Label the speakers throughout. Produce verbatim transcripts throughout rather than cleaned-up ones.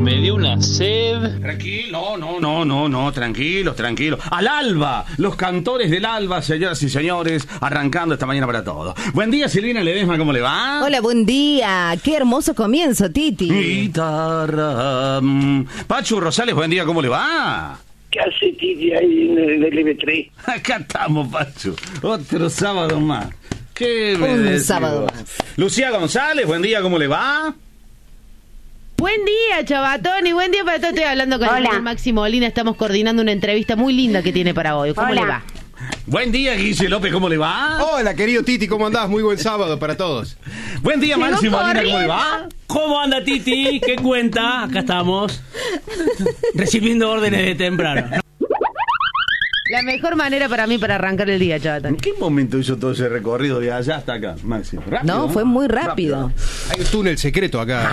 Speaker 1: me dio una sed.
Speaker 2: Tranquilo, no, no, no, no, tranquilos, tranquilos. Al alba, los cantores del alba, señoras y señores, arrancando esta mañana para todos. Buen día, Silvina Ledesma, ¿cómo le va?
Speaker 3: Hola, buen día. Qué hermoso comienzo, Titi.
Speaker 2: Guitarra. Pachu Rosales, buen día, ¿cómo le va?
Speaker 4: ¿Qué hace Titi ahí en el L B tres?
Speaker 2: Acá estamos, Pachu. Otro sábado más. ¿Qué me
Speaker 3: Un
Speaker 2: decís
Speaker 3: sábado
Speaker 2: vos?
Speaker 3: más.
Speaker 2: Lucía González, buen día, ¿cómo le va?
Speaker 5: Buen día, Chabatón, y buen día para todos. Estoy hablando con
Speaker 6: Hola.
Speaker 5: el Máximo Molina. Estamos coordinando una entrevista muy linda que tiene para hoy. ¿Cómo
Speaker 6: Hola.
Speaker 5: le va?
Speaker 2: Buen día, Guille López, ¿cómo le va?
Speaker 7: Hola, querido Titi, ¿cómo andás? Muy buen sábado para todos.
Speaker 2: Buen día,
Speaker 5: Llegó
Speaker 2: Máximo Molina, ¿cómo le
Speaker 5: corriendo.
Speaker 2: va?
Speaker 1: ¿Cómo anda, Titi? ¿Qué cuenta? Acá estamos. Recibiendo órdenes de temprano.
Speaker 5: La mejor manera para mí para arrancar el día,
Speaker 2: ¿En
Speaker 5: Chabatón.
Speaker 2: qué momento hizo todo ese recorrido de allá hasta acá, Máximo? ¿Rápido?
Speaker 3: No, fue muy rápido.
Speaker 7: Hay un túnel secreto acá.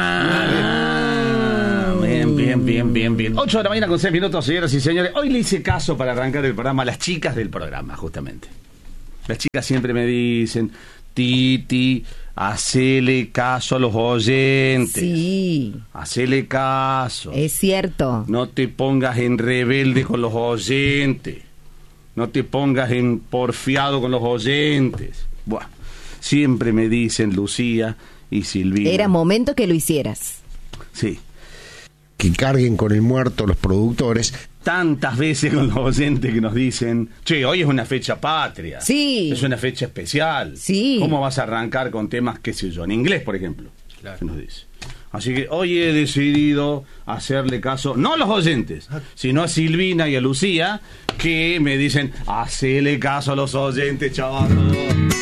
Speaker 2: Ah, bien, bien, bien, bien, bien. ocho de la mañana con seis minutos, señoras y señores. Hoy le hice caso para arrancar el programa a las chicas del programa, justamente. Las chicas siempre me dicen, Titi, hacele caso a los oyentes.
Speaker 3: Sí,
Speaker 2: Hacele caso.
Speaker 3: es cierto.
Speaker 2: No te pongas en rebelde con los oyentes. No te pongas en porfiado con los oyentes. Bueno, siempre me dicen Lucía y Silvina.
Speaker 3: Era momento que lo hicieras.
Speaker 2: Sí.
Speaker 8: Que carguen con el muerto los productores.
Speaker 2: Tantas veces con los oyentes que nos dicen, che, hoy es una fecha patria.
Speaker 3: Sí.
Speaker 2: Es una fecha especial.
Speaker 3: Sí.
Speaker 2: ¿Cómo vas a arrancar con temas, qué sé yo, en inglés, por ejemplo?
Speaker 7: Claro.
Speaker 2: Que nos dice. Así que hoy he decidido hacerle caso, no a los oyentes, sino a Silvina y a Lucía, que me dicen, hacele caso a los oyentes, chaval.